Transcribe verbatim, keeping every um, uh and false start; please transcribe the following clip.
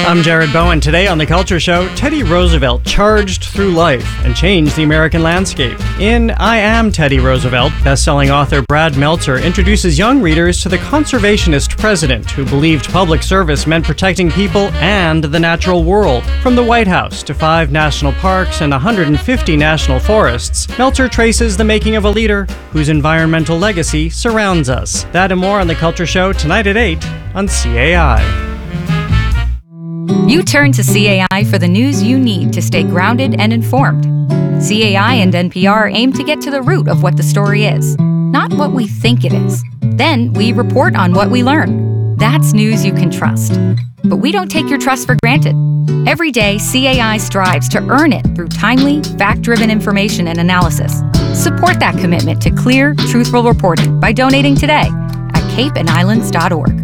I'm Jared Bowen. Today on The Culture Show, Teddy Roosevelt charged through life and changed the American landscape. In I Am Teddy Roosevelt, best-selling author Brad Meltzer introduces young readers to the conservationist president who believed public service meant protecting people and the natural world. From the White House to five national parks and one hundred fifty national forests, Meltzer traces the making of a leader whose environmental legacy surrounds us. That and more on The Culture Show tonight at eight on C A I. You turn to C A I for the news you need to stay grounded and informed. C A I and N P R aim to get to the root of what the story is, not what we think it is. Then we report on what we learn. That's news you can trust. But we don't take your trust for granted. Every day, C A I strives to earn it through timely, fact-driven information and analysis. Support that commitment to clear, truthful reporting by donating today at cape and islands dot org.